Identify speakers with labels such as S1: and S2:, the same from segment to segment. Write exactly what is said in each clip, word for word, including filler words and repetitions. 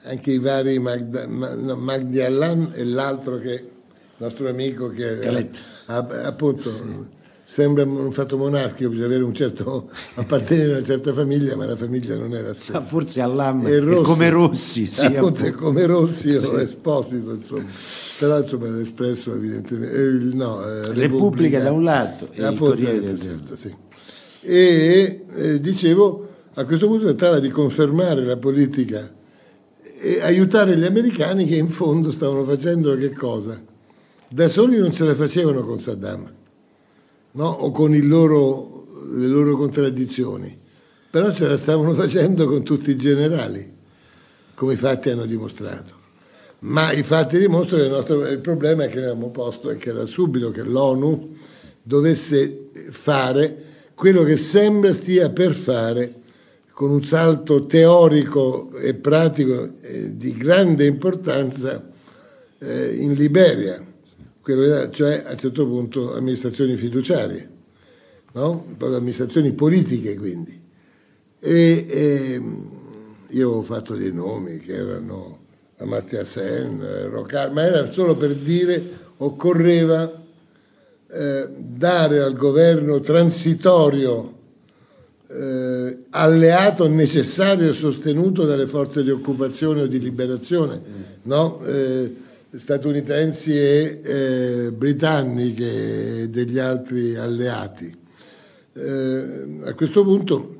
S1: anche i vari Magda, no, Magdi Allam e l'altro che il nostro amico che ha, appunto sì. Sembra un fatto monarchico, bisogna avere un certo appartenere a una certa famiglia, ma la famiglia non è la stessa.
S2: Ma forse Allam è, Rossi, è come Rossi, sì,
S1: appunto, appunto. È come Rossi
S2: sì.
S1: o Esposito, insomma. Però insomma l'Espresso evidentemente eh, no, eh,
S2: Repubblica, Repubblica da un lato e il Corriere
S1: certo, sì. E eh, dicevo, a questo punto trattava di confermare la politica e aiutare gli americani che in fondo stavano facendo che cosa? Da soli non ce la facevano con Saddam, no? O con il loro, le loro contraddizioni, però ce la stavano facendo con tutti i generali, come i fatti hanno dimostrato. Ma i fatti dimostrano che il, nostro, il problema è che abbiamo posto e che era subito che l'ONU dovesse fare quello che sembra stia per fare, con un salto teorico e pratico eh, di grande importanza eh, in Liberia, quello, cioè a un certo punto amministrazioni fiduciarie, no? Proprio amministrazioni politiche quindi. E, e io ho fatto dei nomi che erano Amartya Sen, Rocard, ma era solo per dire occorreva eh, dare al governo transitorio eh, alleato necessario e sostenuto dalle forze di occupazione o di liberazione, mm. no? Eh, statunitensi e eh, britanniche e degli altri alleati. Eh, a questo punto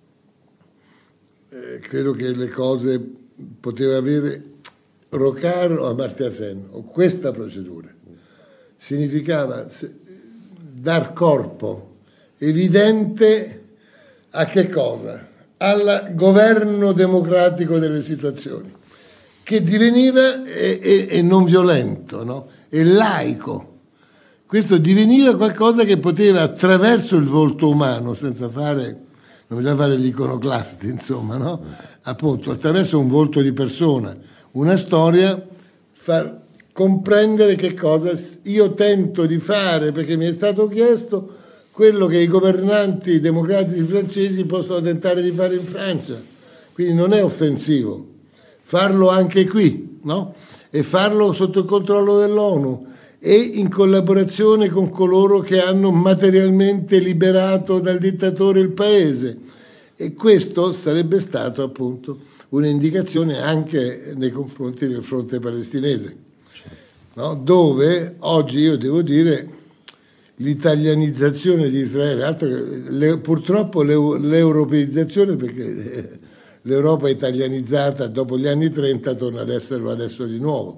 S1: eh, credo che le cose poteva avere Rocard o Amartya Sen, o questa procedura. Significava dar corpo evidente a che cosa? Al governo democratico delle situazioni, che diveniva e, e, e non violento, no? E laico. Questo diveniva qualcosa che poteva, attraverso il volto umano, senza fare, non bisogna fare gli iconoclasti, insomma, no? Appunto, attraverso un volto di persona, una storia, far comprendere che cosa io tento di fare, perché mi è stato chiesto quello che i governanti democratici francesi possono tentare di fare in Francia. Quindi non è offensivo farlo anche qui, no? E farlo sotto il controllo dell'ONU e in collaborazione con coloro che hanno materialmente liberato dal dittatore il paese. E questo sarebbe stato appunto un'indicazione anche nei confronti del fronte palestinese, no? Dove oggi io devo dire l'italianizzazione di Israele, altro che, le, purtroppo le, l'europeizzazione, perché l'Europa italianizzata dopo gli anni trenta torna ad esserlo adesso di nuovo.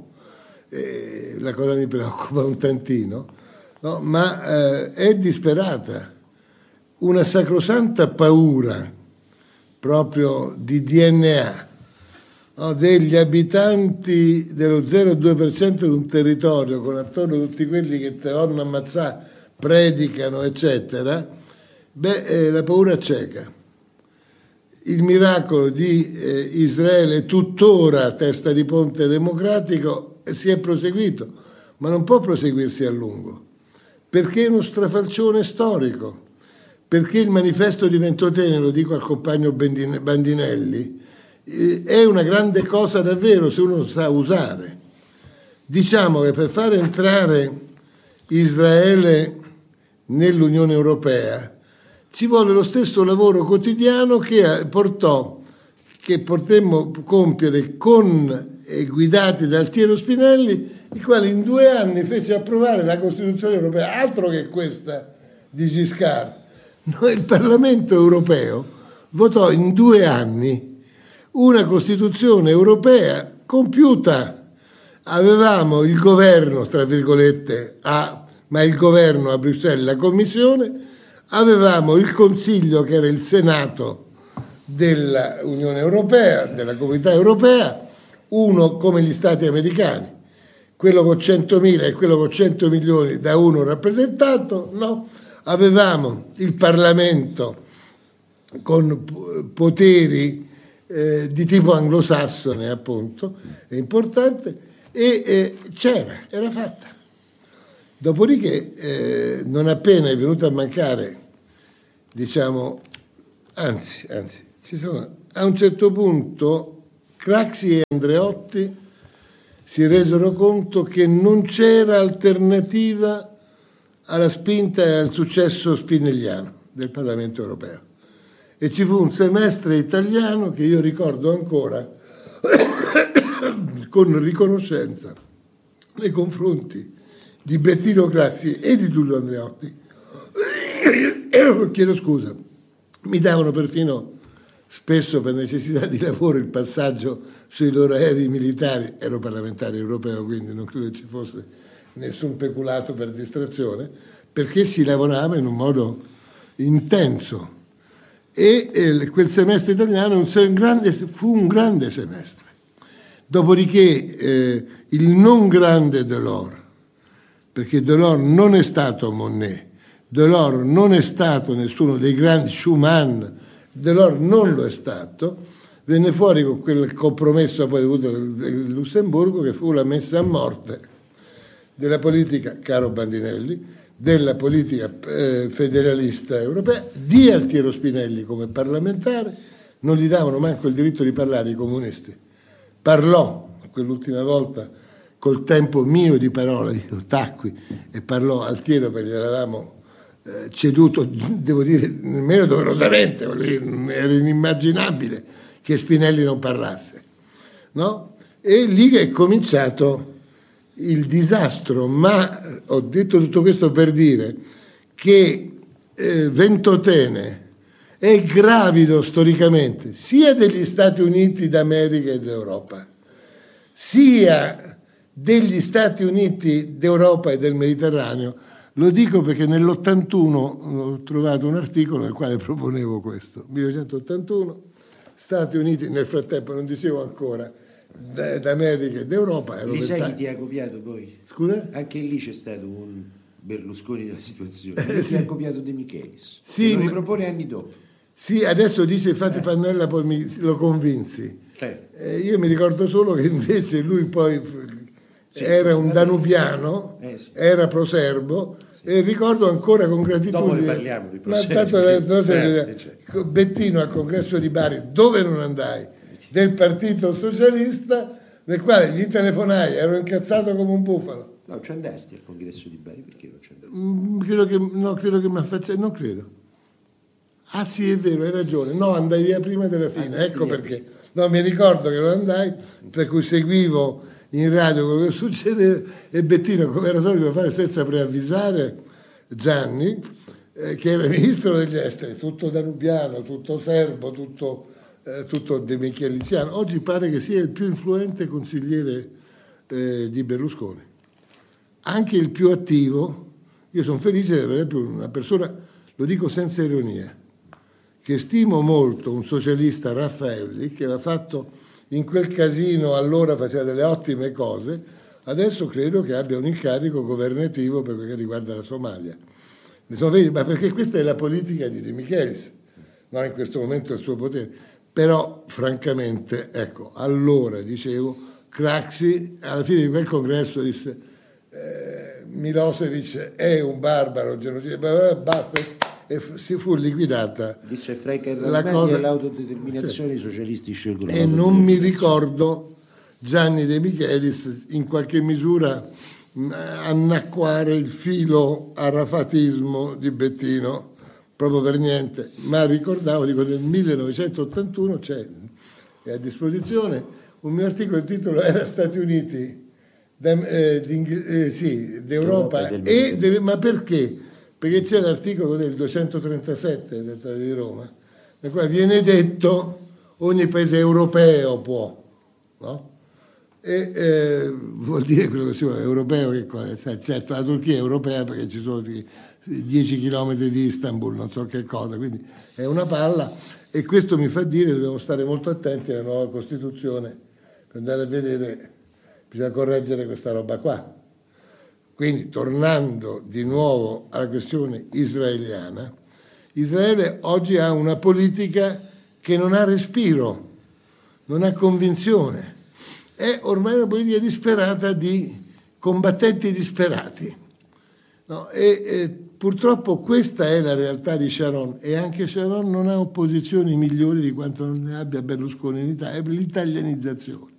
S1: E la cosa mi preoccupa un tantino, no? Ma eh, è disperata, una sacrosanta paura proprio di D N A, no? Degli abitanti dello zero virgola due per cento di un territorio, con attorno tutti quelli che te vanno a ammazzare, predicano, eccetera. Beh, eh, la paura cieca. Il miracolo di eh, Israele, tuttora testa di ponte democratico, si è proseguito, ma non può proseguirsi a lungo, perché è uno strafalcione storico, perché il manifesto di Ventotene, lo dico al compagno Bandinelli, eh, è una grande cosa davvero se uno sa usare. Diciamo che per far entrare Israele nell'Unione Europea ci vuole lo stesso lavoro quotidiano che portò, che potremmo compiere con e guidati da Altiero Spinelli, il quale in due anni fece approvare la Costituzione europea, altro che questa di Giscard. No, il Parlamento europeo votò in due anni una Costituzione europea compiuta. Avevamo il governo, tra virgolette, a, ma il governo a Bruxelles, la Commissione, avevamo il Consiglio che era il Senato dell'Unione Europea, della Comunità Europea, uno come gli Stati americani, quello con centomila e quello con cento milioni da uno rappresentato, no? Avevamo il Parlamento con poteri eh, di tipo anglosassone, appunto, è importante, e eh, c'era, era fatta. Dopodiché, eh, non appena è venuto a mancare, diciamo, anzi, anzi, ci sono, a un certo punto Craxi e Andreotti si resero conto che non c'era alternativa alla spinta e al successo spinelliano del Parlamento europeo. E ci fu un semestre italiano che io ricordo ancora con riconoscenza nei confronti di Bettino Craxi e di Giulio Andreotti. Chiedo scusa, mi davano perfino spesso per necessità di lavoro il passaggio sui loro aerei militari. Ero parlamentare europeo, quindi non credo ci fosse nessun peculato per distrazione, perché si lavorava in un modo intenso. E eh, quel semestre italiano un grande, fu un grande semestre. Dopodiché eh, il non grande Delors, perché Delors non è stato Monnet, Delors non è stato nessuno dei grandi, Schumann, Delors non lo è stato, venne fuori con quel compromesso poi avuto del Lussemburgo, che fu la messa a morte della politica, caro Bandinelli, della politica eh, federalista europea, di Altiero Spinelli come parlamentare. Non gli davano manco il diritto di parlare i comunisti. Parlò quell'ultima volta col tempo mio di parola, io tacqui e parlò Altiero, perché gliel'avevamo eh, ceduto, devo dire, nemmeno doverosamente, era inimmaginabile che Spinelli non parlasse, no? E lì è cominciato il disastro, ma ho detto tutto questo per dire che eh, Ventotene è gravido storicamente sia degli Stati Uniti d'America e d'Europa, sia degli Stati Uniti d'Europa e del Mediterraneo. Lo dico perché nell'ottantuno ho trovato un articolo nel quale proponevo questo, millenovecentottantuno, Stati Uniti, nel frattempo non dicevo ancora, d'America e d'Europa.
S2: Lì sai chi ti ha copiato poi?
S1: Scusa?
S2: Anche lì c'è stato un Berlusconi della situazione, eh, sì. Ti ha copiato De Michelis,
S1: sì,
S2: lo
S1: ma...
S2: ripropone anni dopo.
S1: Sì, adesso dice infatti eh. Pannella, poi mi, lo convinsi. Eh. Eh, io mi ricordo solo che invece lui poi sì, era un danubiano, eh, sì. Era proserbo, sì. E ricordo ancora con gratitudine. Dopo
S2: ne parliamo di proserbi.
S1: Tanto, eh, cioè. Bettino al congresso di Bari, dove non andai? Del Partito Socialista, nel quale gli telefonai, ero incazzato come un bufalo.
S2: No, ci andasti al congresso di Bari, perché non ci andasti?
S1: Mm, credo che, no, credo che mi affacciai, non credo. Ah sì, è vero, hai ragione, no, andai via prima della fine, ah, ecco perché. No, mi ricordo che non andai, per cui seguivo in radio quello che succedeva, e Bettino, come era solito fare senza preavvisare Gianni, eh, che era ministro degli esteri, tutto danubiano, tutto serbo, tutto... tutto de Micheliziano, oggi pare che sia il più influente consigliere eh, di Berlusconi, anche il più attivo. Io sono felice di avere una persona, lo dico senza ironia, che stimo molto, un socialista, Raffaelli, che aveva fatto in quel casino, allora faceva delle ottime cose, adesso credo che abbia un incarico governativo per quel che riguarda la Somalia. Ne sono felice, ma perché questa è la politica di De Michelis, no, in questo momento il suo potere. Però, francamente, ecco, allora, dicevo, Craxi, alla fine di quel congresso, disse eh, Milosevic è un barbaro, genocida, basta, e si fu liquidata.
S2: Disse Frank la cosa, l'autodeterminazione, sì. I socialisti scelgono.
S1: E non mi ricordo Gianni De Michelis, in qualche misura, annacquare il filo arrafatismo di Bettino, proprio per niente, ma ricordavo, dico, nel millenovecentottantuno c'è è a disposizione un mio articolo, il titolo era Stati Uniti eh, eh, sì, d'Europa, e deve, ma perché? Perché c'è l'articolo del duecentotrentasette del Trattato di Roma, nel quale viene detto ogni paese europeo può, no? E eh, vuol dire quello che si vuole, europeo, che cosa? Certo, la Turchia è europea perché ci sono dieci chilometri di Istanbul, non so che cosa, quindi è una palla, e questo mi fa dire che dobbiamo stare molto attenti alla nuova Costituzione, per andare a vedere, bisogna correggere questa roba qua. Quindi, tornando di nuovo alla questione israeliana, Israele oggi ha una politica che non ha respiro, non ha convinzione, è ormai una politica disperata di combattenti disperati. No, e, e purtroppo questa è la realtà di Sharon, e anche Sharon non ha opposizioni migliori di quanto non ne abbia Berlusconi in Italia, è l'italianizzazione.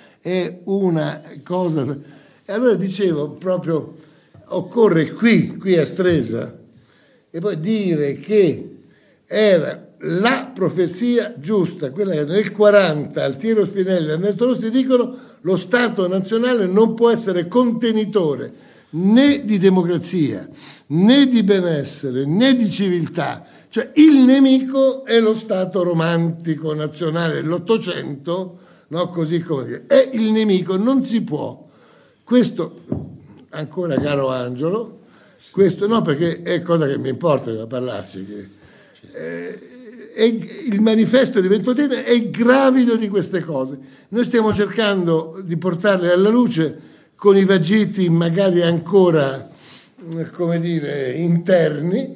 S1: È una cosa... E allora dicevo proprio, occorre qui, qui a Stresa, e poi dire che era la profezia giusta, quella che nel quaranta Altiero Spinelli e Ernesto Rossi dicono: lo Stato nazionale non può essere contenitore né di democrazia, né di benessere, né di civiltà. Cioè il nemico è lo Stato romantico nazionale dell'Ottocento, no? Così come dire, è il nemico, non si può. Questo, ancora caro Angelo, questo no, perché è cosa che mi importa da parlarci, che, eh, è, il manifesto di Ventotene è gravido di queste cose. Noi stiamo cercando di portarle alla luce con i vagiti magari ancora, come dire, interni,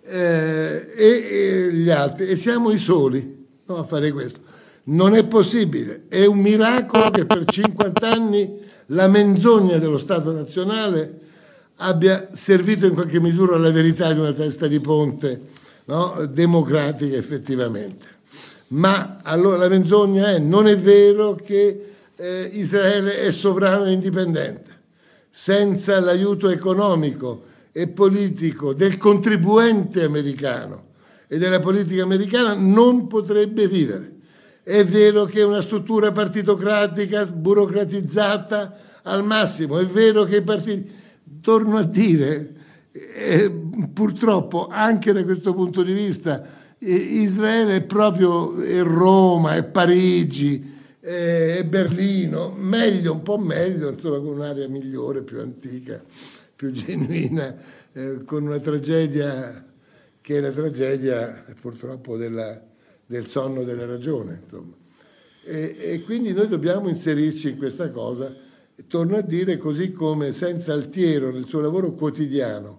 S1: eh, e, e gli altri, e siamo i soli, no, a fare questo. Non è possibile, è un miracolo che per cinquanta anni la menzogna dello Stato nazionale abbia servito in qualche misura alla verità di una testa di ponte, no? Democratica effettivamente. Ma allora la menzogna è: non è vero che eh, Israele è sovrano e indipendente. Senza l'aiuto economico e politico del contribuente americano e della politica americana non potrebbe vivere. È vero che è una struttura partitocratica, burocratizzata al massimo, è vero che i partiti, torno a dire, eh, purtroppo anche da questo punto di vista eh, Israele è proprio è Roma, è Parigi, eh, è Berlino, meglio, un po' meglio, insomma, con un'area migliore, più antica, più genuina, eh, con una tragedia che è la tragedia purtroppo della del sonno della ragione, insomma. E, e quindi noi dobbiamo inserirci in questa cosa. Torno a dire, così come senza Altiero nel suo lavoro quotidiano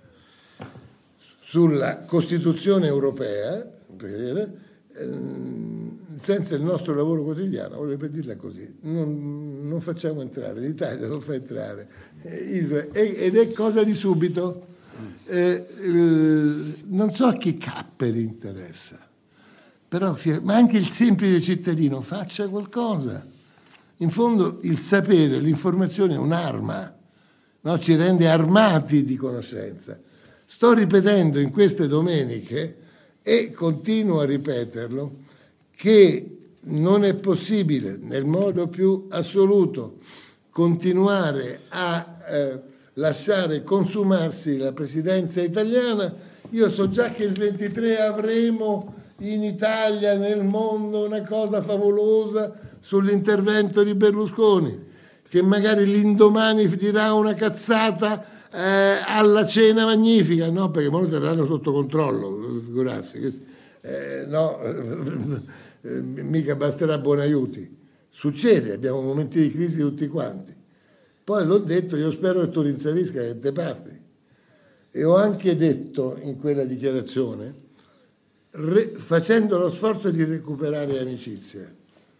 S1: sulla Costituzione europea, perché, eh, senza il nostro lavoro quotidiano, vorrei dirla così, non, non facciamo entrare, l'Italia non fa entrare Israele, ed è cosa di subito. Eh, eh, non so a chi Capperi interessa, però, ma anche il semplice cittadino faccia qualcosa. In fondo il sapere, l'informazione è un'arma, no? Ci rende armati di conoscenza. Sto ripetendo in queste domeniche, e continuo a ripeterlo, che non è possibile nel modo più assoluto continuare a eh, lasciare consumarsi la presidenza italiana. Io so già che il ventitré avremo in Italia, nel mondo, una cosa favolosa sull'intervento di Berlusconi, che magari l'indomani dirà una cazzata eh, alla cena magnifica, no? Perché ora terranno sotto controllo, figurarsi, eh, no, eh, mica basterà Buonaiuti. Succede, abbiamo momenti di crisi tutti quanti. Poi l'ho detto, io spero che tu rinsavisca, che te passi. E ho anche detto in quella dichiarazione, Re, facendo lo sforzo di recuperare amicizia,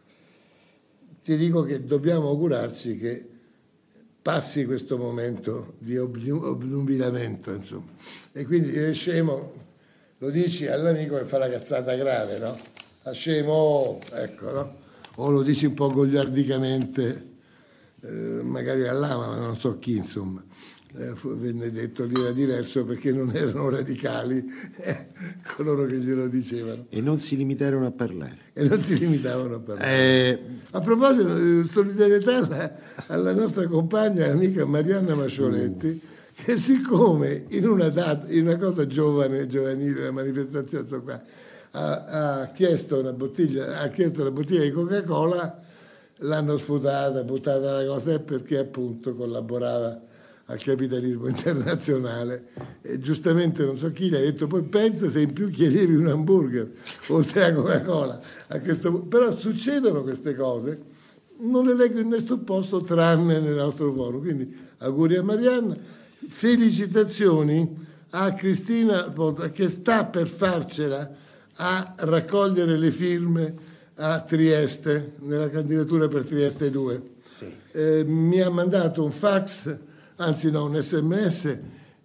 S1: ti dico che dobbiamo augurarci che passi questo momento di obnubilamento, insomma. E quindi dire scemo lo dici all'amico che fa la cazzata grave, no? A scemo, oh, ecco, no? O lo dici un po' goliardicamente, eh, magari all'ama, ma non so chi, insomma. Eh, venne detto lì era diverso perché non erano radicali eh, coloro che glielo dicevano,
S2: e non si limitarono a parlare
S1: e non si limitavano a parlare.
S2: Eh...
S1: A proposito, eh, solidarietà alla, alla nostra compagna e amica Marianna Mascioletti, mm. che siccome in una data, in una cosa giovane, giovanile, una manifestazione qua, ha, ha chiesto una bottiglia, ha chiesto una bottiglia di Coca-Cola, l'hanno sputata, buttata la cosa, è perché appunto collaborava al capitalismo internazionale, e giustamente non so chi le ha detto, poi pensa se in più chiedevi un hamburger oltre a Coca-Cola a questo punto. Però succedono queste cose, non le leggo in nessun posto tranne nel nostro forum, quindi auguri a Marianna, felicitazioni a Cristina che sta per farcela a raccogliere le firme a Trieste, nella candidatura per Trieste due. Sì. Eh, mi ha mandato un fax, anzi no, un sms,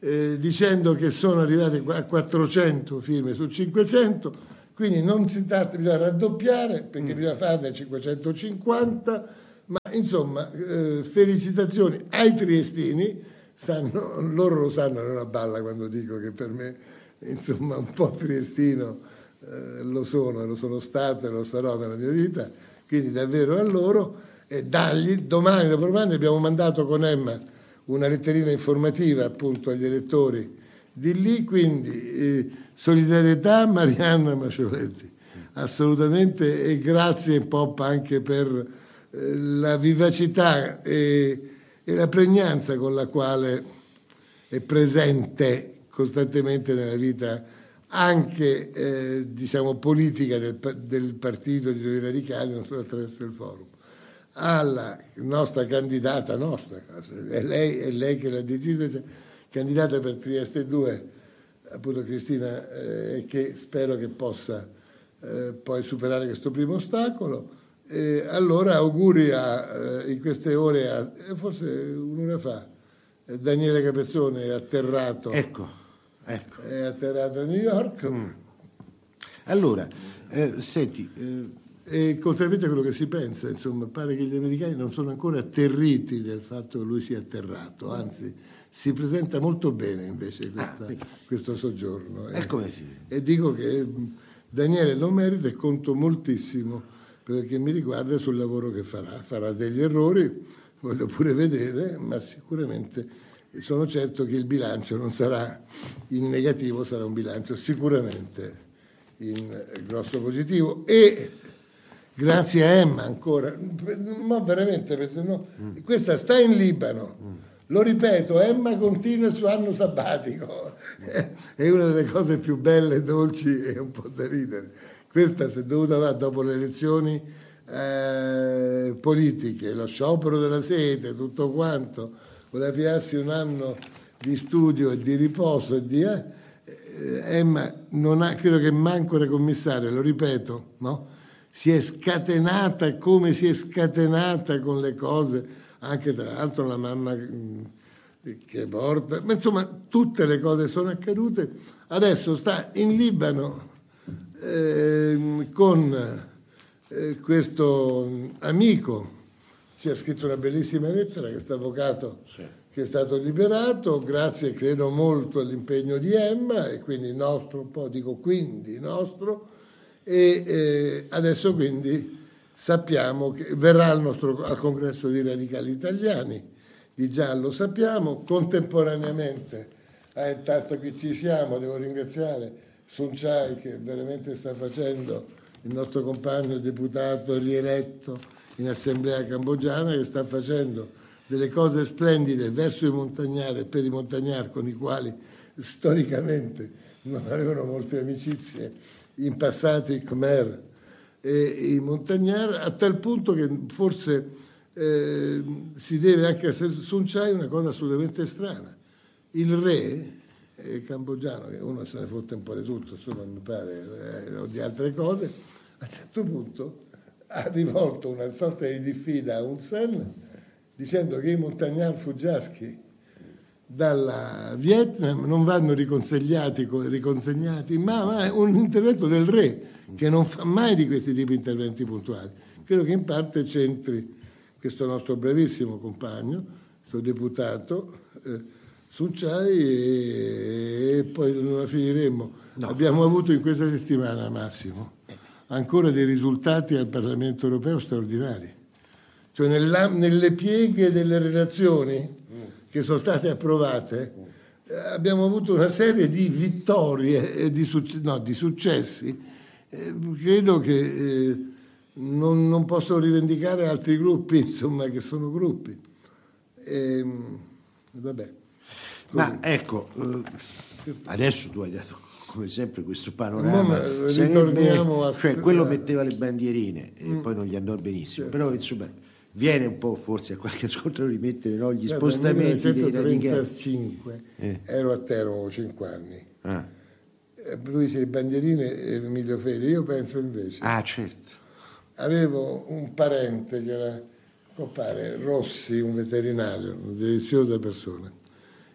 S1: eh, dicendo che sono arrivate a quattrocento firme su cinquecento, quindi non si tratta di raddoppiare perché mm. bisogna farne cinquecentocinquanta, ma insomma eh, felicitazioni ai triestini, sanno, loro lo sanno, non a balla quando dico che per me insomma un po' triestino eh, lo sono, lo sono stato e lo sarò nella mia vita, quindi davvero a loro. E dagli, domani, dopodomani abbiamo mandato con Emma una letterina informativa appunto agli elettori di lì, quindi eh, solidarietà Marianna Macioletti, assolutamente, e grazie Pop anche per eh, la vivacità e, e la pregnanza con la quale è presente costantemente nella vita anche eh, diciamo politica del, del partito di Noi Radicali, non solo attraverso il forum. Alla nostra candidata, nostra, è lei, è lei che l'ha deciso, cioè, candidata per Trieste due, appunto Cristina, eh, che spero che possa eh, poi superare questo primo ostacolo. E allora auguri a, eh, in queste ore, a, forse un'ora fa, eh, Daniele Capezzone è atterrato,
S2: ecco, ecco.
S1: È atterrato a New York.
S2: Mm. Allora, eh, senti... Eh...
S1: E contrariamente a quello che si pensa, insomma, pare che gli americani non sono ancora atterriti del fatto che lui sia atterrato, anzi si presenta molto bene invece questa, ah, questo soggiorno.
S2: E, come si...
S1: e dico che Daniele lo merita e conto moltissimo per che mi riguarda sul lavoro che farà. Farà degli errori, voglio pure vedere, ma sicuramente sono certo che il bilancio non sarà in negativo, sarà un bilancio sicuramente in grosso positivo. E grazie a Emma ancora, ma veramente, perché no, mm. questa sta in Libano, mm. lo ripeto, Emma continua il suo anno sabbatico, è una delle cose più belle, dolci e un po' da ridere. Questa si è dovuta fare dopo le elezioni eh, politiche, lo sciopero della sete, tutto quanto, voleva piarsi un anno di studio e di riposo e di... Eh, Emma non ha, credo che manco le commissarie, lo ripeto, no? Si è scatenata come si è scatenata con le cose, anche tra l'altro la mamma che porta, ma insomma tutte le cose sono accadute. Adesso sta in Libano eh, con eh, questo amico, ci ha scritto una bellissima lettera, questo avvocato sì. che è stato liberato, grazie credo molto all'impegno di Emma, e quindi nostro, un po' dico quindi nostro, e eh, adesso quindi sappiamo che verrà al, nostro, al congresso di radicali italiani, di già lo sappiamo, contemporaneamente a intanto che ci siamo devo ringraziare Sun Chai che veramente sta facendo, il nostro compagno deputato rieletto in assemblea cambogiana, che sta facendo delle cose splendide verso i montagnari e per i montagnari con i quali storicamente non avevano molte amicizie in passato i Khmer e i montagnari, a tal punto che forse eh, si deve anche a Sun Chai una cosa assolutamente strana. Il re eh, cambogiano, che uno se ne fotte un po' di tutto, insomma, mi pare, eh, o di altre cose, a un certo punto ha rivolto una sorta di diffida a Hun Sen dicendo che i montagnari fuggiaschi dalla Vietnam non vanno riconsegnati, riconsegnati ma, ma è un intervento del re che non fa mai di questi tipi di interventi puntuali. Credo che in parte c'entri questo nostro bravissimo compagno, questo deputato eh, Sun Chai, e, e poi non la finiremo. No. Abbiamo avuto in questa settimana, Massimo, ancora dei risultati al Parlamento europeo straordinari, cioè nella, nelle pieghe delle relazioni che sono state approvate, eh, abbiamo avuto una serie di vittorie e di, succe- no, di successi. Eh, credo che eh, non, non possono rivendicare altri gruppi, insomma, che sono gruppi. E, vabbè.
S2: Ma ecco, eh, adesso tu hai dato come sempre questo panorama,
S1: ma, ritorniamo a...
S2: cioè quello metteva le bandierine e mm. poi non gli andò benissimo, certo. Però insomma viene un po' forse a qualche ascoltatore di mettere no, gli Guarda, spostamenti
S1: nel millenovecentotrentacinque eh. ero a Teramo, avevo cinque anni.
S2: Ah.
S1: Lui si le bandierine e Emilio Fede, io penso invece.
S2: Ah, certo.
S1: Avevo un parente che era compare Rossi, un veterinario, una deliziosa persona,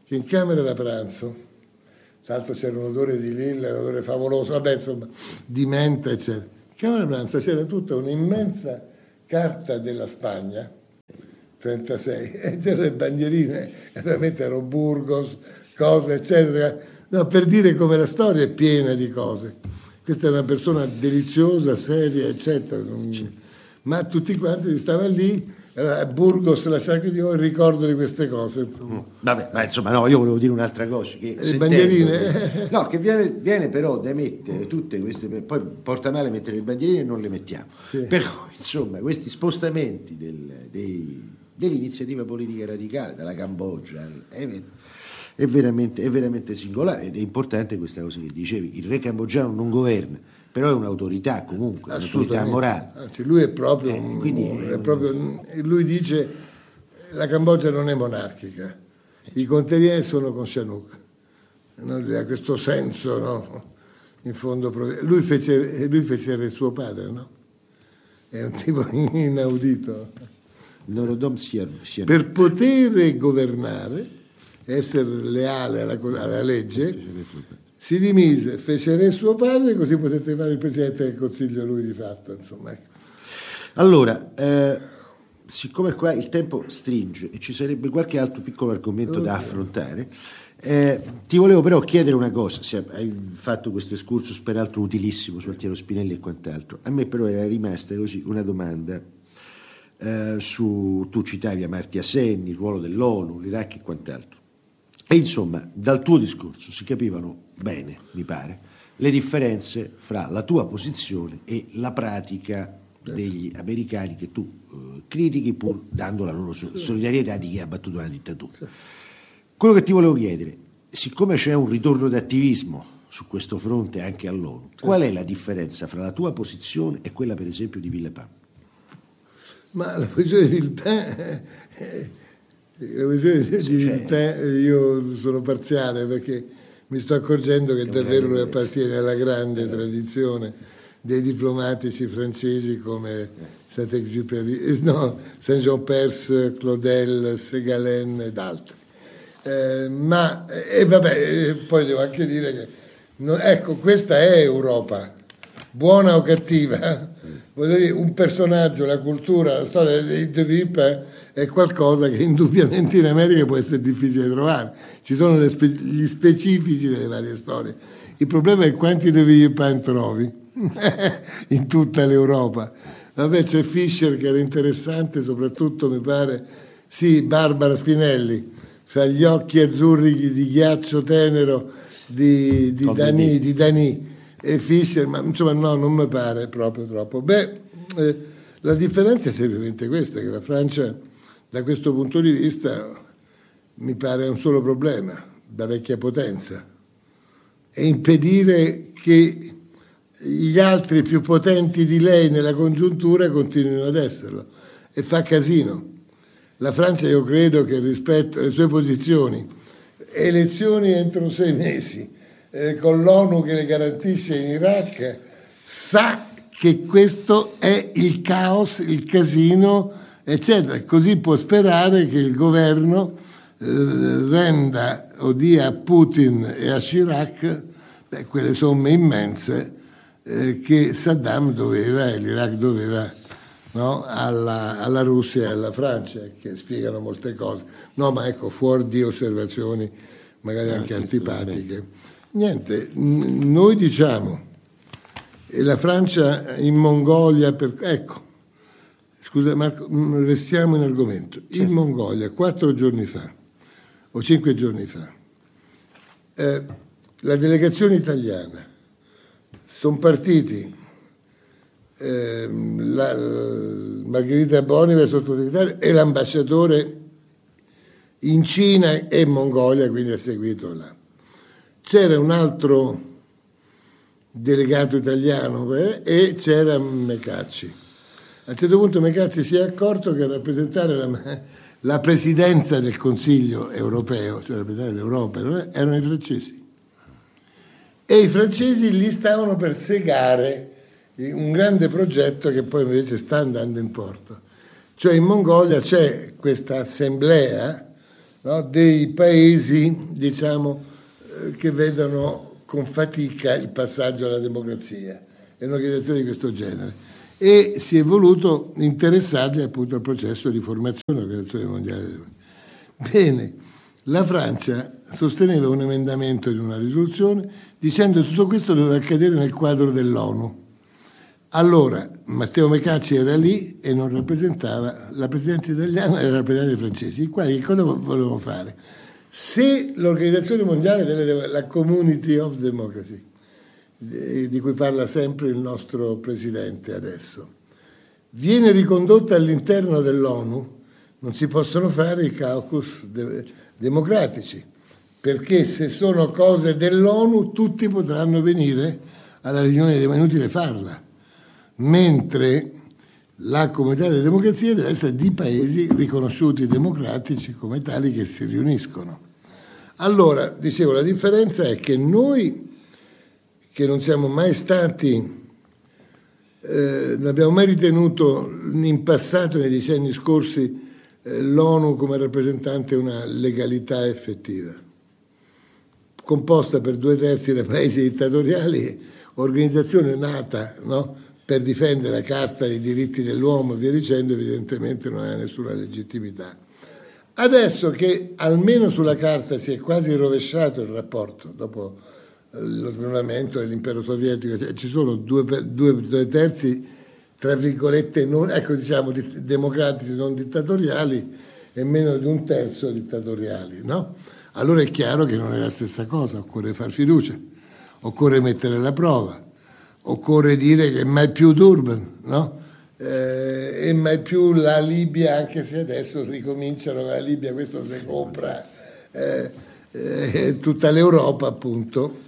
S1: che in camera da pranzo, tra l'altro c'era un odore di lilla, un odore favoloso, vabbè insomma, di menta eccetera, in camera da pranzo c'era tutta un'immensa carta della Spagna, trentasei, e c'erano le bandierine, naturalmente erano Burgos, cose eccetera, no, per dire come la storia è piena di cose. Questa è una persona deliziosa, seria eccetera, non... ma tutti quanti stavano lì. Allora, Burgos, la Sacra di Dio, il ricordo di queste cose. Insomma.
S2: Vabbè, ma insomma, no, io volevo dire un'altra cosa. Che
S1: le bandierine?
S2: No, che viene, viene però da mettere tutte queste. Poi porta male mettere le bandierine e non le mettiamo. Sì. Però, insomma, questi spostamenti del, dei, dell'iniziativa politica radicale, dalla Cambogia, è, è, veramente, è veramente singolare ed è importante questa cosa che dicevi. Il re cambogiano non governa, però è un'autorità comunque, un'autorità morale.
S1: Anzi, lui è proprio,
S2: eh,
S1: un,
S2: quindi è
S1: è proprio lui dice la Cambogia non è monarchica, i conterieri sono con Sihanouk, no? Lui ha questo senso, no? In fondo lui fece, lui fece il suo padre, no? È un tipo inaudito.
S2: Norodom Sihanouk.
S1: Per poter governare, essere leale alla, alla legge, si dimise, fece re suo padre, così potete fare il Presidente del Consiglio lui di fatto, insomma.
S2: Allora, eh, siccome qua il tempo stringe e ci sarebbe qualche altro piccolo argomento okay. da affrontare, eh, ti volevo però chiedere una cosa. Se hai fatto questo excursus peraltro utilissimo su Altiero Spinelli e quant'altro, a me però era rimasta così una domanda eh, su, tu citavi Amartya Sen, il ruolo dell'ONU, l'Iraq e quant'altro. E insomma, dal tuo discorso si capivano bene, mi pare, le differenze fra la tua posizione e la pratica degli americani che tu eh, critichi pur dando la loro solidarietà di chi ha battuto la dittatura. Quello che ti volevo chiedere, siccome c'è un ritorno d'attivismo su questo fronte anche all'ONU, qual è la differenza fra la tua posizione e quella per esempio di Villepin?
S1: Ma la posizione di Villepin... La questione di Villepin, io sono parziale perché mi sto accorgendo che davvero lui appartiene alla grande tradizione dei diplomatici francesi come Saint-Exupéry, no, Saint-Jean-Perse, Claudel, Ségalen ed altri. Eh, ma, e vabbè, poi devo anche dire che, no, ecco, questa è Europa, buona o cattiva, voglio dire, un personaggio, la cultura, la storia di Villepin è qualcosa che indubbiamente in America può essere difficile trovare. Ci sono spe- gli specifici delle varie storie. Il problema è quanti di Villepin trovi in tutta l'Europa. Vabbè, c'è Fischer che era interessante, soprattutto mi pare, sì, Barbara Spinelli, fra gli occhi azzurri di ghiaccio tenero di, di, Dani, di Dani e Fischer, ma insomma no, non mi pare proprio troppo. Beh, eh, la differenza è semplicemente questa, che la Francia da questo punto di vista mi pare un solo problema, da vecchia potenza, e impedire che gli altri più potenti di lei nella congiuntura continuino ad esserlo, e fa casino. La Francia, io credo che rispetto alle sue posizioni, elezioni entro sei mesi, eh, con l'ONU che le garantisce in Iraq, sa che questo è il caos, il casino, eccetera. Così può sperare che il governo eh, renda o dia a Putin e a Chirac beh, quelle somme immense eh, che Saddam doveva e l'Iraq doveva, no, alla, alla Russia e alla Francia, che spiegano molte cose. No, ma ecco, fuori di osservazioni magari anche antipatiche. Niente, n- noi diciamo, e la Francia in Mongolia, per, ecco, scusa Marco, restiamo in argomento. Certo. In Mongolia, quattro giorni fa, o cinque giorni fa, eh, la delegazione italiana, sono partiti eh, la, Margherita Boniver, sottosegretario, e l'ambasciatore in Cina e Mongolia, quindi ha seguito là. C'era un altro delegato italiano eh, e c'era Mecacci. A un certo punto Mecacci si è accorto che a rappresentare la, la presidenza del Consiglio europeo, cioè la presidenza dell'Europa, erano i francesi. E i francesi lì stavano per segare un grande progetto che poi invece sta andando in porto. Cioè in Mongolia c'è questa assemblea, no, dei paesi, diciamo, eh, che vedono con fatica il passaggio alla democrazia. È un'organizzazione di questo genere. E si è voluto interessarli appunto al processo di formazione dell'Organizzazione Mondiale. Bene, la Francia sosteneva un emendamento di una risoluzione dicendo che tutto questo doveva accadere nel quadro dell'ONU. Allora Matteo Mecacci era lì e non rappresentava la presidenza italiana, era rappresentante dei francesi, i quali che cosa volevano fare? Se l'Organizzazione Mondiale, delle, la Community of Democracy, di cui parla sempre il nostro presidente adesso, viene ricondotta all'interno dell'ONU, non si possono fare i caucus de- democratici, perché se sono cose dell'ONU tutti potranno venire alla riunione, è inutile farla, mentre la comunità delle democrazie deve essere di paesi riconosciuti democratici come tali che si riuniscono. Allora, dicevo, la differenza è che noi, che non siamo mai stati, eh, non abbiamo mai ritenuto in passato, nei decenni scorsi, eh, l'ONU come rappresentante una legalità effettiva, composta per due terzi da paesi dittatoriali, organizzazione nata, no, per difendere la Carta dei diritti dell'uomo e via dicendo, evidentemente non ha nessuna legittimità. Adesso che almeno sulla Carta si è quasi rovesciato il rapporto, dopo lo snullamento dell'impero sovietico, ci sono due, due, due terzi, tra virgolette, non, ecco, diciamo, democratici non dittatoriali e meno di un terzo dittatoriali, no? Allora è chiaro che non è la stessa cosa, occorre far fiducia, occorre mettere alla prova, occorre dire che mai più Durban, no? Eh, e mai più la Libia, anche se adesso ricominciano la Libia, questo si compra eh, eh, tutta l'Europa, appunto.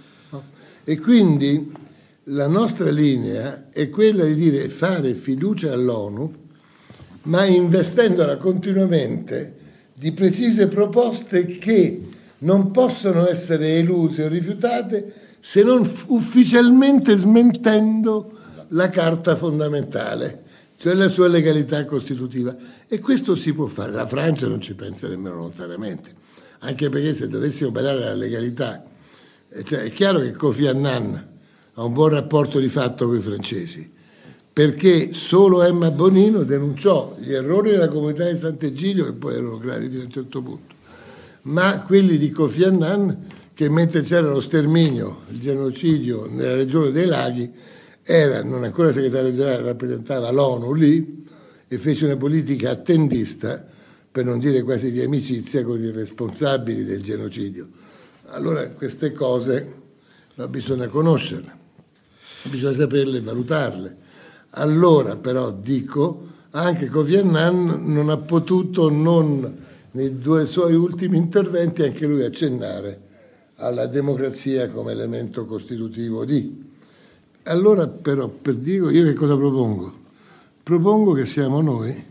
S1: E quindi la nostra linea è quella di dire fare fiducia all'ONU, ma investendola continuamente di precise proposte che non possono essere eluse o rifiutate se non ufficialmente smentendo la Carta fondamentale, cioè la sua legalità costitutiva. E questo si può fare. La Francia non ci pensa nemmeno lontanamente, anche perché se dovessimo badare alla legalità, cioè, è chiaro che Kofi Annan ha un buon rapporto di fatto con i francesi, perché solo Emma Bonino denunciò gli errori della comunità di Sant'Egidio, che poi erano gravi fino a un certo punto, ma quelli di Kofi Annan, che mentre c'era lo sterminio, il genocidio nella regione dei laghi, era, non ancora segretario generale, rappresentava l'ONU lì e fece una politica attendista, per non dire quasi di amicizia, con i responsabili del genocidio. Allora queste cose no, bisogna conoscerle, bisogna saperle e valutarle. Allora però dico, anche Kofi Annan non ha potuto non, nei due suoi ultimi interventi, anche lui accennare alla democrazia come elemento costitutivo di. Allora però, per dire, io che cosa propongo? Propongo che siamo noi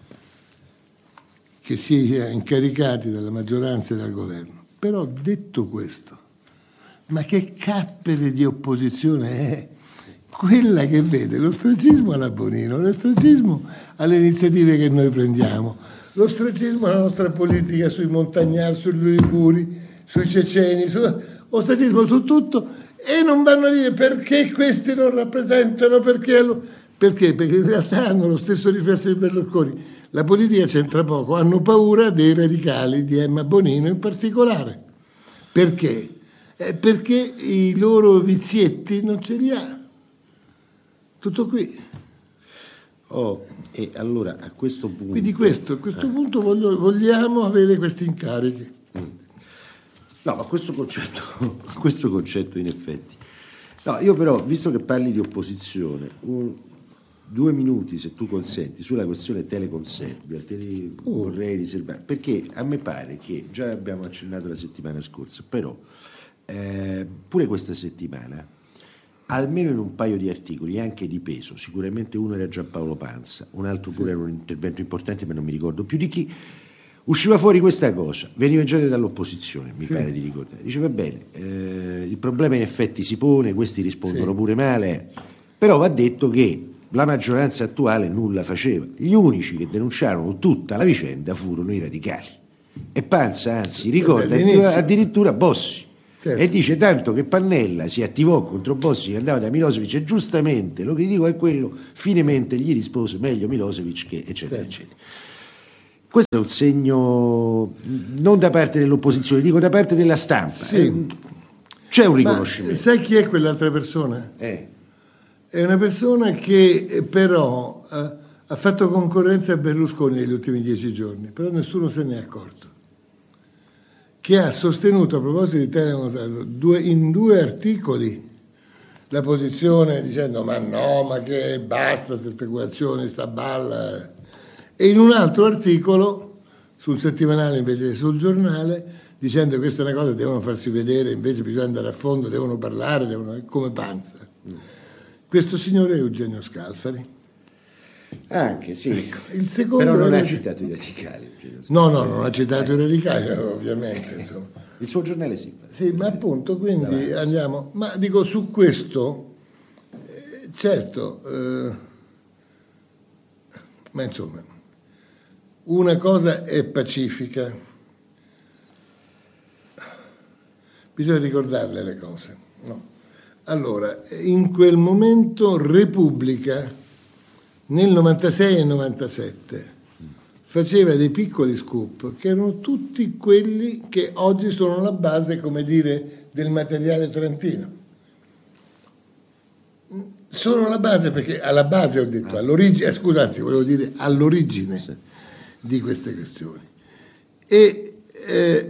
S1: che sia incaricati dalla maggioranza e dal governo. Però detto questo, ma che cappere di opposizione è quella che vede l'ostracismo alla Bonino, l'ostracismo alle iniziative che noi prendiamo, l'ostracismo alla nostra politica sui montagnari, sugli uiguri, sui ceceni, su, ostracismo su tutto, e non vanno a dire perché questi non rappresentano, perché, perché? Perché in realtà hanno lo stesso riflesso di Berlusconi. La politica c'entra poco, hanno paura dei radicali, di Emma Bonino in particolare. Perché? Eh, perché i loro vizietti non ce li ha. Tutto qui.
S2: Oh, e allora a questo punto...
S1: Quindi questo, a questo eh. punto voglio, vogliamo avere questi incarichi.
S2: Mm. No, ma questo concetto, questo concetto in effetti... No, io però, visto che parli di opposizione, un, due minuti, se tu consenti, sulla questione Telecom Serbia, te li uh. vorrei riservare, perché a me pare che, già abbiamo accennato la settimana scorsa, però eh, pure questa settimana, almeno in un paio di articoli, anche di peso, sicuramente uno era Giampaolo Pansa, un altro pure era un intervento importante, ma non mi ricordo più di chi, usciva fuori questa cosa, veniva già dall'opposizione, mi sì. pare di ricordare, diceva bene, eh, il problema in effetti si pone, questi rispondono sì. pure male, però va detto che la maggioranza attuale nulla faceva, gli unici che denunciarono tutta la vicenda furono i radicali, E Pansa, anzi, ricorda addirittura, addirittura Bossi. Certo. E dice tanto che Pannella si attivò contro Bossi che andava da Milosevic e giustamente lo che dico è quello, finemente gli rispose meglio Milosevic che eccetera, certo, eccetera. Questo è un segno non da parte dell'opposizione, dico da parte della stampa. Sì. Eh, c'è un riconoscimento.
S1: Ma sai chi è quell'altra persona?
S2: Eh.
S1: È una persona che però eh, ha fatto concorrenza a Berlusconi negli ultimi dieci giorni, però nessuno se ne è accorto. Che ha sostenuto a proposito di Telecom due, in due articoli la posizione dicendo ma no, ma che basta queste speculazioni, sta balla. E in un altro articolo sul settimanale invece che sul giornale dicendo che queste è una cosa devono farsi vedere, invece bisogna andare a fondo, devono parlare, devono, come Panza. Questo signore è Eugenio Scalfari.
S2: Anche sì,
S1: ecco, il secondo
S2: però non ha
S1: che...
S2: citato i radicali.
S1: No, no, non ha citato i radicali, ovviamente. Insomma.
S2: Il suo giornale sì.
S1: Sì, ma appunto, quindi andiamo. Ma dico su questo, eh, certo, eh, ma insomma, una cosa è pacifica, bisogna ricordarle le cose, no? Allora, in quel momento Repubblica nel novantasei e novantasette faceva dei piccoli scoop che erano tutti quelli che oggi sono la base, come dire, del materiale trentino. Sono la base perché alla base ho detto, all'origine, eh, scusate, volevo dire all'origine sì. di queste questioni. E eh,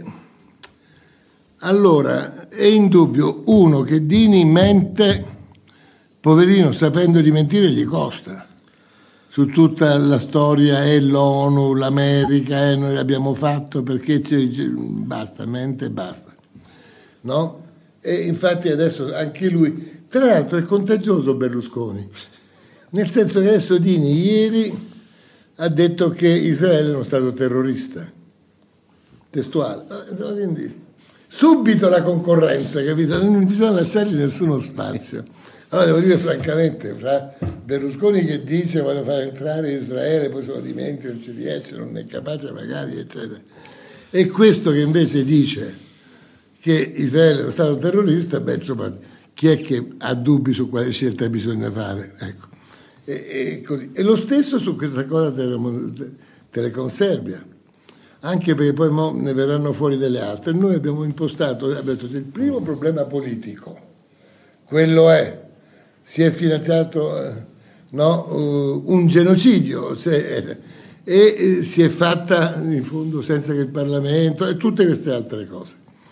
S1: allora è indubbio uno che Dini mente, poverino, sapendo di mentire gli costa. Su tutta la storia è l'ONU, l'America, eh, noi l'abbiamo fatto perché c'è, basta, mente e basta, no? E infatti adesso anche lui, tra l'altro è contagioso Berlusconi, nel senso che adesso Dini ieri ha detto che Israele è uno stato terrorista, testuale, quindi subito la concorrenza, capito? Non bisogna lasciargli nessuno spazio. Allora devo dire francamente, fra Berlusconi che dice voglio far entrare Israele, poi se lo dimentica, non ci riesce, non è capace magari, eccetera. E questo che invece dice che Israele è uno stato terrorista, beh insomma, chi è che ha dubbi su quale scelta bisogna fare? Ecco. E, e, così. E lo stesso su questa cosa della Telecom Serbia, anche perché poi mo ne verranno fuori delle altre. Noi abbiamo impostato, abbiamo detto, il primo problema politico, quello è si è finanziato no, uh, un genocidio se, eh, e eh, si è fatta in fondo senza che il Parlamento e tutte queste altre cose.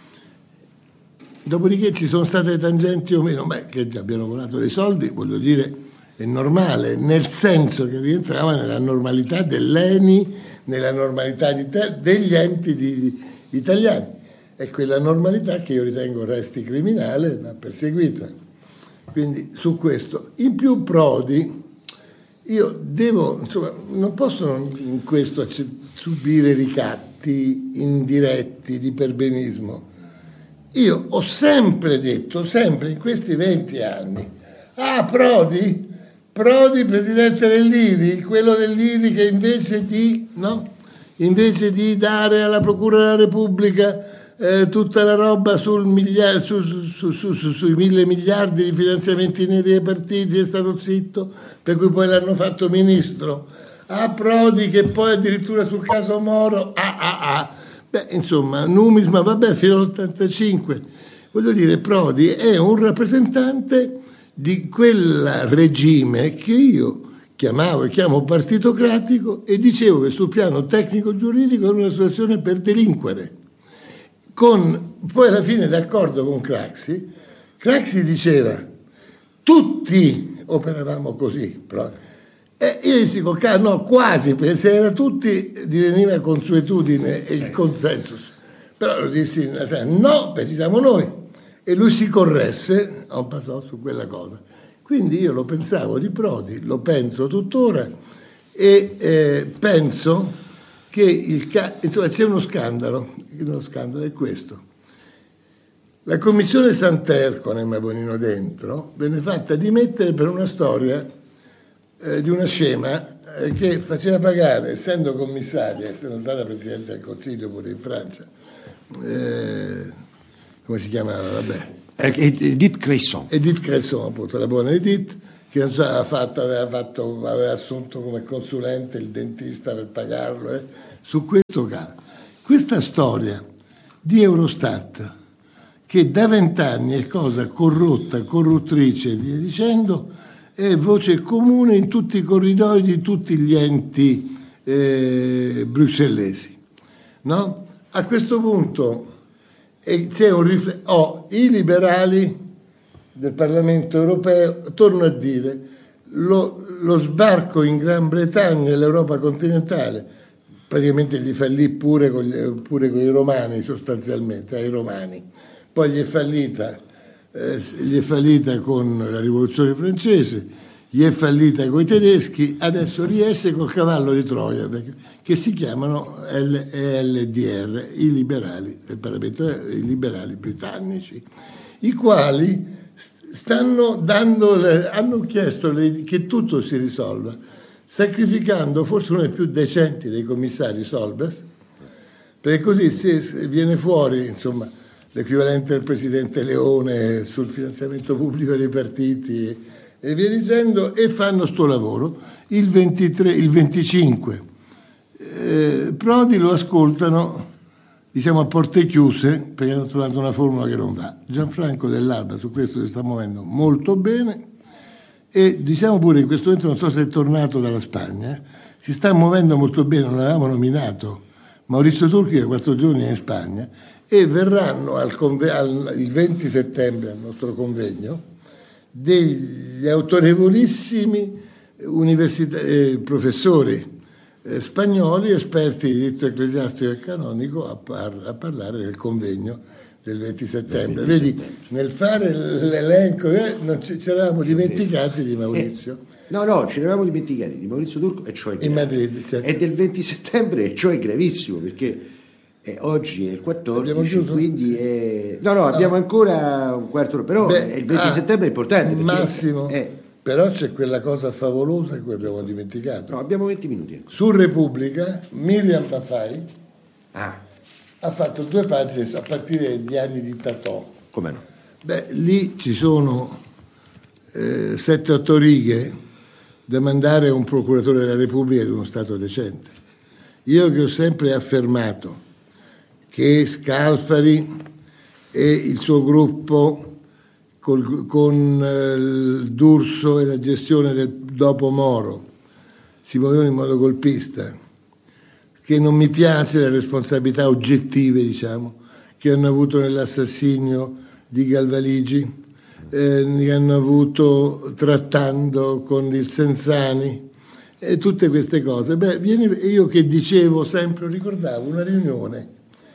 S1: Dopodiché ci sono state tangenti o meno, beh, che abbiano volato dei soldi, voglio dire, è normale, nel senso che rientrava nella normalità dell'E N I, nella normalità di te, degli enti di, di, italiani. È quella normalità che io ritengo resti criminale, va perseguita. Quindi su questo, in più Prodi, io devo, insomma, non posso in questo subire ricatti indiretti di perbenismo. Io ho sempre detto, sempre in questi venti anni, ah Prodi, Prodi presidente dell'I R I, quello dell'I R I che invece di, no? invece di dare alla Procura della Repubblica Eh, tutta la roba sul migliar- su, su, su, su, sui mille miliardi di finanziamenti neri ai partiti è stato zitto, per cui poi l'hanno fatto ministro. Ah, Prodi che poi addirittura sul caso Moro, ah ah ah. Beh, insomma, numisma, vabbè, fino all'ottantacinque. Voglio dire, Prodi è un rappresentante di quel regime che io chiamavo e chiamo partitocratico e dicevo che sul piano tecnico-giuridico era una situazione per delinquere. Con, poi alla fine d'accordo con Craxi, Craxi diceva tutti operavamo così, però, e io dissi no, quasi, perché se era tutti diveniva consuetudine e il consensus, però lo dissi no, perché siamo noi, e lui si corresse a un passo su quella cosa. Quindi io lo pensavo di Prodi, lo penso tuttora e eh, penso che il ca- insomma, c'è uno scandalo, lo scandalo è questo. La commissione Santer con Emma Bonino dentro venne fatta dimettere per una storia eh, di una scema eh, che faceva pagare, essendo commissaria, essendo stata Presidente del Consiglio pure in Francia, eh, come si chiamava? Vabbè.
S2: Edith Cresson.
S1: Edith Cresson, appunto, la buona Edith, che non so, aveva, fatto, aveva, fatto, aveva assunto come consulente il dentista per pagarlo, eh, su questo caso. Questa storia di Eurostat, che da vent'anni è cosa corrotta, corruttrice e via dicendo, è voce comune in tutti i corridoi di tutti gli enti eh, bruxellesi. No? A questo punto eh, c'è un rifle- oh, i liberali del Parlamento europeo, torno a dire, lo, lo sbarco in Gran Bretagna e l'Europa continentale praticamente gli fallì pure con, gli, pure con i romani, sostanzialmente, ai romani. Poi gli è fallita, eh, gli è fallita con la rivoluzione francese, gli è fallita con i tedeschi, adesso riesce col cavallo di Troia, perché, che si chiamano L L D R, i liberali del Parlamento, i liberali britannici, i quali stanno dando, le, hanno chiesto le, che tutto si risolva, sacrificando forse uno dei più decenti dei commissari Solbes, perché così si, viene fuori, insomma, l'equivalente del presidente Leone sul finanziamento pubblico dei partiti e via dicendo, e fanno sto lavoro. Il, ventitré, il venticinque eh, Prodi lo ascoltano, diciamo, a porte chiuse, perché hanno trovato una formula che non va. Gianfranco Dell'Alba su questo si sta muovendo molto bene e diciamo pure in questo momento, non so se è tornato dalla Spagna, si sta muovendo molto bene, non avevamo nominato Maurizio Turchi da quattro giorni è in Spagna, e verranno al conve- al, il venti settembre al nostro convegno degli autorevolissimi università, eh, professori eh, spagnoli, esperti di diritto ecclesiastico e canonico, a, par- a parlare del convegno del venti settembre. Vedi, settembre. Nel fare l'elenco eh, non ci, ci eravamo dimenticati di Maurizio.
S2: Eh, no, no, ci eravamo dimenticati di Maurizio Turco, e cioè
S1: in Madrid, certo.
S2: È del venti settembre, e cioè gravissimo, perché eh, oggi è il quattordici, quindi è... no, no, abbiamo no. ancora un quarto d'ora, però Beh, il venti ah, settembre è importante.
S1: Massimo,
S2: è...
S1: però c'è quella cosa favolosa che abbiamo dimenticato.
S2: No, abbiamo venti minuti. Ecco.
S1: Su Repubblica, Miriam Maffei
S2: ah.
S1: ha fatto due pagine a partire dai diari di Tatò.
S2: Come no?
S1: Beh, lì ci sono eh, sette otto righe da mandare a un procuratore della Repubblica di uno Stato decente. Io che ho sempre affermato che Scalfari e il suo gruppo col, con eh, il D'Urso e la gestione del dopo Moro si muovevano in modo golpista, che non mi piace le responsabilità oggettive, diciamo, che hanno avuto nell'assassinio di Galvaligi, eh, che hanno avuto trattando con il Senzani e tutte queste cose. Beh, viene, io che dicevo sempre, ricordavo una riunione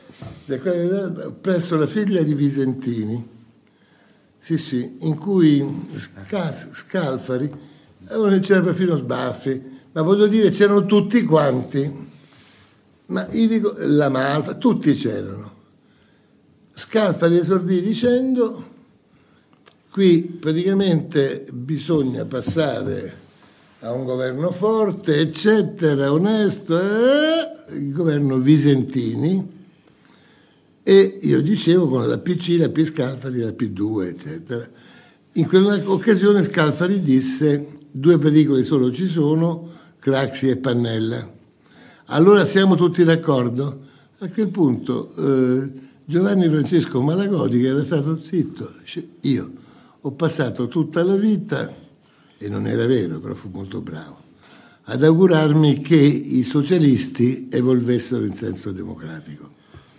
S1: presso la figlia di Visentini, sì sì, in cui Scalfari, c'era perfino Sbaffi, ma voglio dire c'erano tutti quanti, ma io dico, la Malfa, tutti c'erano. Scalfari esordì dicendo: qui praticamente bisogna passare a un governo forte, eccetera, onesto, eh, il governo Visentini, e io dicevo con la P C, la P Scalfari, la P due, eccetera. In quell'occasione Scalfari disse: due pericoli solo ci sono, Craxi e Pannella. Allora siamo tutti d'accordo? A quel punto eh, Giovanni Francesco Malagodi, che era stato zitto, dice: io ho passato tutta la vita, e non era vero, però fu molto bravo, ad augurarmi che i socialisti evolvessero in senso democratico.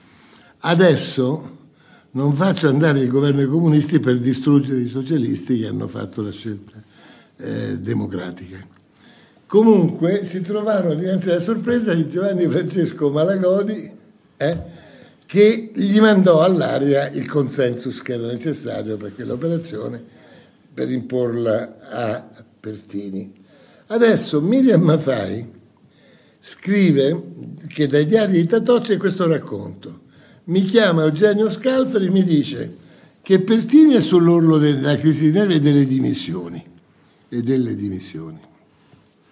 S1: Adesso non faccio andare il governo dei comunisti per distruggere i socialisti che hanno fatto la scelta eh, democratica. Comunque si trovarono dinanzi alla sorpresa di Giovanni Francesco Malagodi, eh, che gli mandò all'aria il consensus che era necessario per quell'operazione, per imporla a Pertini. Adesso Miriam Maffei scrive che dai diari di Tatò c'è questo racconto. Mi chiama Eugenio Scalfari e mi dice che Pertini è sull'orlo della crisi nera e delle dimissioni. E delle dimissioni.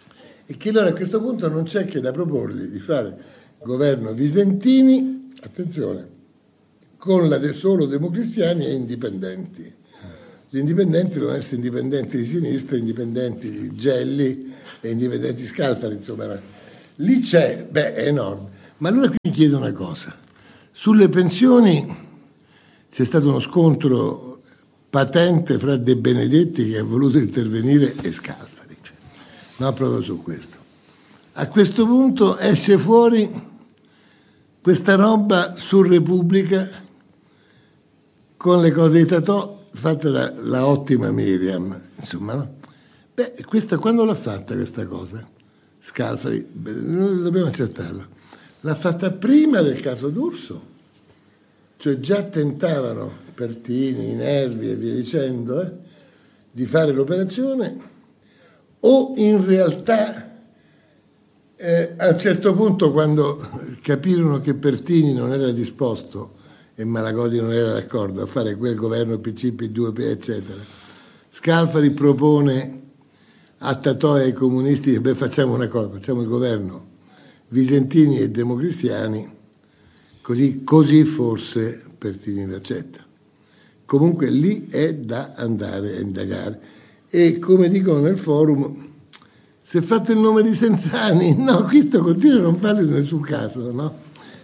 S1: E che allora a questo punto non c'è che da proporgli di fare governo Visentini, attenzione, con la de solo democristiani e indipendenti. Gli indipendenti devono essere indipendenti di sinistra, indipendenti di Gelli e indipendenti Scalfari, insomma. Lì c'è, beh, è enorme. Ma allora qui mi chiedo una cosa. Sulle pensioni c'è stato uno scontro patente fra De Benedetti, che ha voluto intervenire, e Scalfari. Cioè, no, proprio su questo. A questo punto esce fuori questa roba su Repubblica con le cose di Totò fatta da la ottima Miriam, insomma, no? Beh, questa, quando l'ha fatta questa cosa? Scalfari, beh, noi dobbiamo accettarlo. L'ha fatta prima del caso D'Urso, cioè già tentavano Pertini, Nervi e via dicendo, eh, di fare l'operazione, o in realtà eh, a un certo punto, quando capirono che Pertini non era disposto e Malagodi non era d'accordo a fare quel governo P C, P due, eccetera, Scalfari propone a Totò e ai comunisti che beh, facciamo una cosa, facciamo il governo Visentini e democristiani, così, così forse Pertini l'accetta. Comunque lì è da andare a indagare. E come dicono nel forum, se fate il nome di Senzani, no, questo continua a non farlo in nessun caso, no?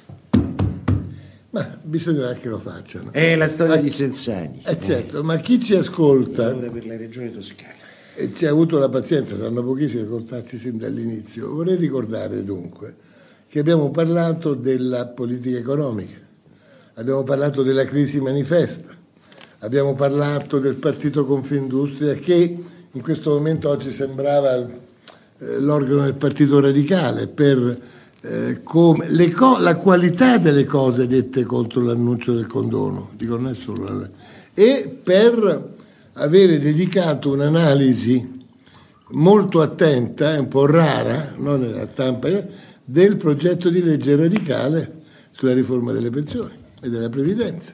S1: Ma bisognerà che lo facciano.
S2: È la storia ma, di Senzani.
S1: Eh certo, eh. Ma chi ci ascolta...
S2: Ora per la regione toscana.
S1: E ci ha avuto la pazienza, saranno pochissimi a ascoltarci sin dall'inizio. Vorrei ricordare dunque che abbiamo parlato della politica economica, abbiamo parlato della crisi manifesta, abbiamo parlato del partito Confindustria che in questo momento oggi sembrava eh, l'organo del partito radicale per eh, come, le co- la qualità delle cose dette contro l'annuncio del condono, dico non è solo, e per avere dedicato un'analisi molto attenta, un po' rara, non nella stampa, del progetto di legge radicale sulla riforma delle pensioni e della previdenza.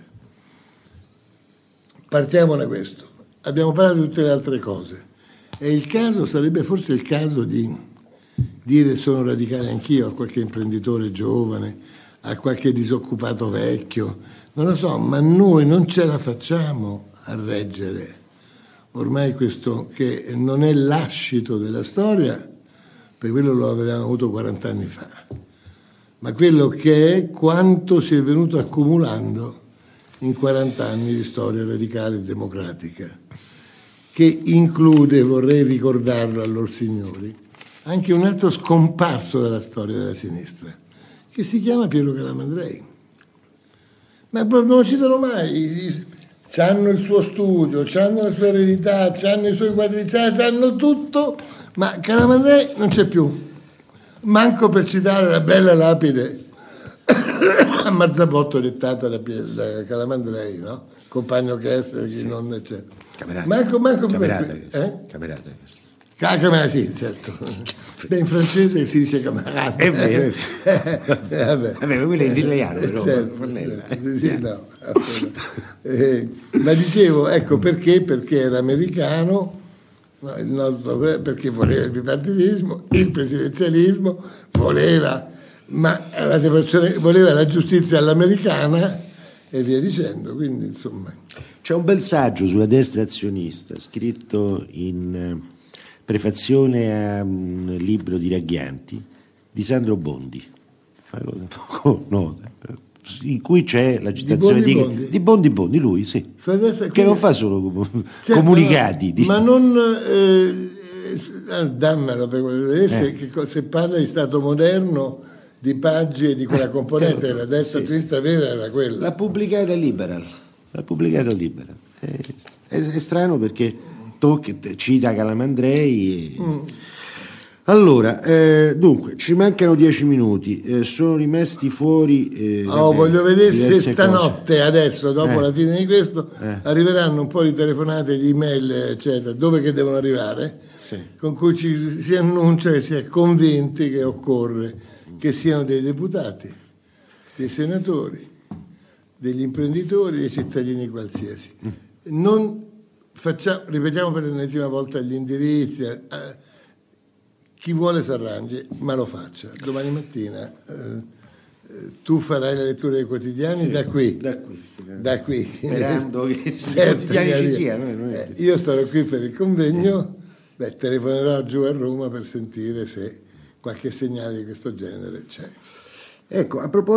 S1: Partiamo da questo. Abbiamo parlato di tutte le altre cose. E il caso sarebbe forse il caso di dire sono radicale anch'io a qualche imprenditore giovane, a qualche disoccupato vecchio, non lo so, ma noi non ce la facciamo a reggere ormai questo che non è l'ascito della storia, per quello lo avevamo avuto quaranta anni fa, ma quello che è quanto si è venuto accumulando in quaranta anni di storia radicale e democratica, che include, vorrei ricordarlo a loro signori, anche un altro scomparso dalla storia della sinistra, che si chiama Piero Calamandrei. Ma non lo citano mai. C'hanno il suo studio, c'hanno la sua eredità, c'hanno i suoi quadri, c'hanno tutto, ma Calamandrei non c'è più. Manco per citare la bella lapide a Marzabotto dettata da, da Calamandrei, no? Compagno che essere, chi sì. non eccetera.
S2: Camerata.
S1: Manco, manco
S2: Camerata.
S1: Per, eh?
S2: Camerata.
S1: Camerata, sì, certo. Beh, in francese si dice camarata.
S2: È vero, è vero. eh, vabbè. vabbè, quello è in italiano, però.
S1: Certo, sì, no, eh, ma dicevo, ecco, perché? Perché era americano, no, il nostro, perché voleva il bipartitismo, il presidenzialismo, voleva, ma la separazione, voleva la giustizia all'americana e via dicendo, quindi insomma.
S2: C'è un bel saggio sulla destra azionista, scritto in prefazione a un libro di Raghianti di Sandro Bondi, poco nota, in cui c'è la citazione di Bondi, di, di Bondi, Bondi lui sì, destra, che non fa solo certo, comunicati.
S1: Ma, ma non eh, dammelo per vedere eh. che se parla di Stato moderno, di Paggi e di quella componente della destra sì. sinistra vera era quella.
S2: L'ha pubblicata Liberal, l'ha pubblicata Liberal. È, è, è strano perché Tocca, cita Calamandrei. E... Mm. Allora, eh, dunque, ci mancano dieci minuti, eh, sono rimasti fuori. Eh,
S1: oh, voglio vedere se stanotte,
S2: cose.
S1: adesso, dopo
S2: eh.
S1: la fine di questo,
S2: eh.
S1: arriveranno un po' di telefonate, di email, eccetera, dove che devono arrivare,
S2: sì.
S1: con cui ci si annuncia e si è convinti che occorre che siano dei deputati, dei senatori, degli imprenditori, dei cittadini qualsiasi. Mm. Non Facciamo, ripetiamo per l'ennesima volta gli indirizzi, eh, chi vuole si arrangi, ma lo faccia. Domani mattina eh, tu farai la lettura dei quotidiani, sì, da qui,
S2: da qui,
S1: da qui.
S2: Sperando che
S1: certo,
S2: i quotidiani ci siano.
S1: Eh, io starò qui per il convegno, beh, telefonerò giù a Roma per sentire se qualche segnale di questo genere c'è.
S2: Ecco, a proposito